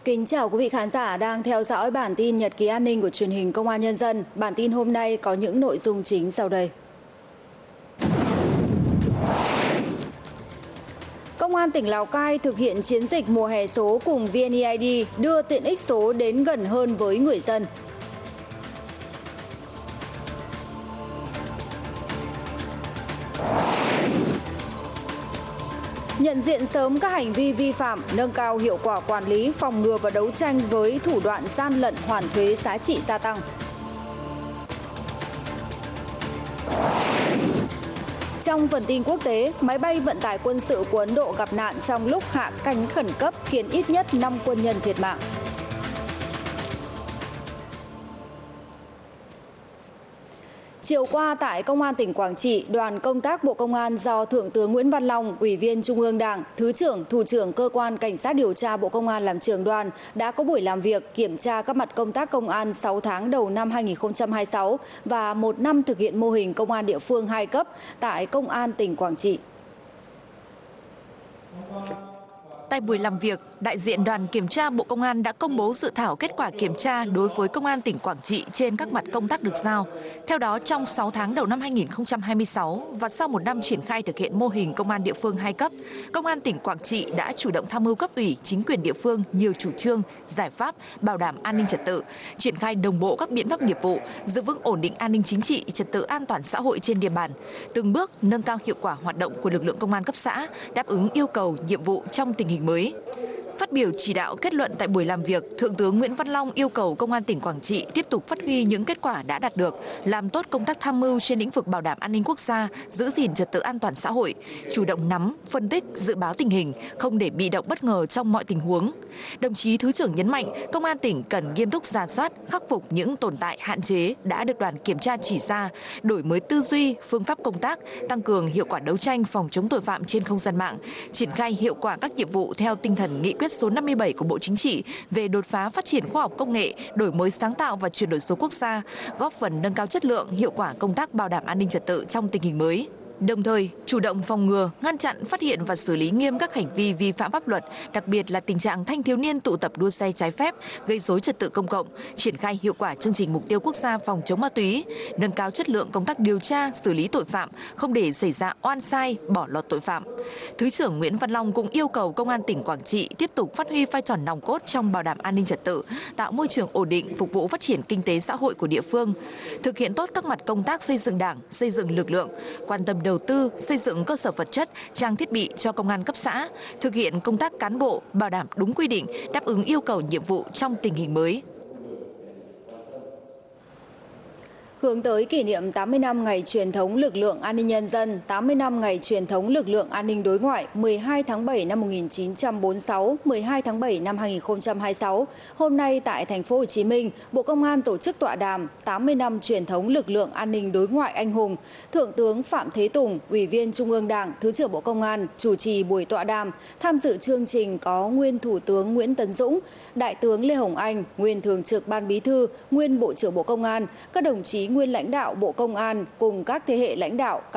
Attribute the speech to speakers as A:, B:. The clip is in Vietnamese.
A: Kính chào quý vị khán giả đang theo dõi bản tin Nhật ký an ninh của truyền hình Công an Nhân dân. Bản tin hôm nay có những nội dung chính sau đây. Công an tỉnh Lào Cai thực hiện chiến dịch mùa hè số cùng VNeID đưa tiện ích số đến gần hơn với người dân. Nhận diện sớm các hành vi vi phạm, nâng cao hiệu quả quản lý, phòng ngừa và đấu tranh với thủ đoạn gian lận hoàn thuế giá trị gia tăng. Trong phần tin quốc tế, máy bay vận tải quân sự của Ấn Độ gặp nạn trong lúc hạ cánh khẩn cấp khiến ít nhất 5 quân nhân thiệt mạng. Chiều qua tại Công an tỉnh Quảng Trị, đoàn công tác Bộ Công an do Thượng tướng Nguyễn Văn Long, Ủy viên Trung ương Đảng, Thứ trưởng, Thủ trưởng Cơ quan Cảnh sát điều tra Bộ Công an làm trưởng đoàn đã có buổi làm việc kiểm tra các mặt công tác công an 6 tháng đầu năm 2026 và 1 năm thực hiện mô hình công an địa phương 2 cấp tại Công an tỉnh Quảng Trị.
B: Tại buổi làm việc, đại diện đoàn kiểm tra Bộ Công an đã công bố dự thảo kết quả kiểm tra đối với Công an tỉnh Quảng Trị trên các mặt công tác được giao. Theo đó, trong 6 tháng đầu năm 2026 và sau 1 năm triển khai thực hiện mô hình công an địa phương 2 cấp, Công an tỉnh Quảng Trị đã chủ động tham mưu cấp ủy, chính quyền địa phương nhiều chủ trương, giải pháp bảo đảm an ninh trật tự, triển khai đồng bộ các biện pháp nghiệp vụ, giữ vững ổn định an ninh chính trị, trật tự an toàn xã hội trên địa bàn, từng bước nâng cao hiệu quả hoạt động của lực lượng công an cấp xã, đáp ứng yêu cầu, nhiệm vụ trong tình hình mới. Phát biểu chỉ đạo kết luận tại buổi làm việc, Thượng tướng Nguyễn Văn Long yêu cầu Công an tỉnh Quảng Trị tiếp tục phát huy những kết quả đã đạt được, làm tốt công tác tham mưu trên lĩnh vực bảo đảm an ninh quốc gia, giữ gìn trật tự an toàn xã hội, chủ động nắm, phân tích, dự báo tình hình, không để bị động bất ngờ trong mọi tình huống. Đồng chí Thứ trưởng nhấn mạnh, Công an tỉnh cần nghiêm túc rà soát, khắc phục những tồn tại hạn chế đã được đoàn kiểm tra chỉ ra, đổi mới tư duy, phương pháp công tác, tăng cường hiệu quả đấu tranh phòng chống tội phạm trên không gian mạng, triển khai hiệu quả các nhiệm vụ theo tinh thần nghị quyết số 57 của Bộ Chính trị về đột phá phát triển khoa học công nghệ, đổi mới sáng tạo và chuyển đổi số quốc gia, góp phần nâng cao chất lượng, hiệu quả công tác bảo đảm an ninh trật tự trong tình hình mới. Đồng thời, chủ động phòng ngừa, ngăn chặn, phát hiện và xử lý nghiêm các hành vi vi phạm pháp luật, đặc biệt là tình trạng thanh thiếu niên tụ tập đua xe trái phép, gây rối trật tự công cộng, triển khai hiệu quả chương trình mục tiêu quốc gia phòng chống ma túy, nâng cao chất lượng công tác điều tra, xử lý tội phạm, không để xảy ra oan sai, bỏ lọt tội phạm. Thứ trưởng Nguyễn Văn Long cũng yêu cầu Công an tỉnh Quảng Trị tiếp tục phát huy vai trò nòng cốt trong bảo đảm an ninh trật tự, tạo môi trường ổn định phục vụ phát triển kinh tế xã hội của địa phương, thực hiện tốt các mặt công tác xây dựng Đảng, xây dựng lực lượng, quan tâm đầu tư xây dựng cơ sở vật chất, trang thiết bị cho công an cấp xã, thực hiện công tác cán bộ, bảo đảm đúng quy định, đáp ứng yêu cầu nhiệm vụ trong tình hình mới.
A: Hướng tới kỷ niệm 80 năm ngày truyền thống lực lượng an ninh nhân dân, 80 năm ngày truyền thống lực lượng an ninh đối ngoại 12 tháng 7 năm 1946, 12 tháng 7 năm 2026, hôm nay tại thành phố Hồ Chí Minh, Bộ Công an tổ chức tọa đàm 80 năm truyền thống lực lượng an ninh đối ngoại anh hùng. Thượng tướng Phạm Thế Tùng, Ủy viên Trung ương Đảng, Thứ trưởng Bộ Công an chủ trì buổi tọa đàm. Tham dự chương trình có nguyên Thủ tướng Nguyễn Tấn Dũng, Đại tướng Lê Hồng Anh, nguyên Thường trực Ban Bí thư, nguyên Bộ trưởng Bộ Công an, các đồng chí nguyên lãnh đạo Bộ Công an cùng các thế hệ lãnh đạo